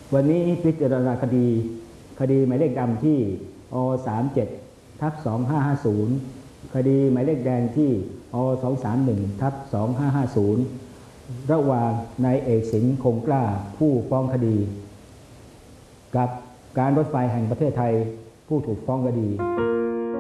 วันนี้พิจารณาคดีหมายเลขดำที่อ37/2550คดีหมายเลขแดงที่อ231/2550ระหว่างนายเอกสิงห์คงกล้าผู้ฟ้องคดีกับการรถไฟแห่งประเทศไทยผู้ถูกฟ้องคดี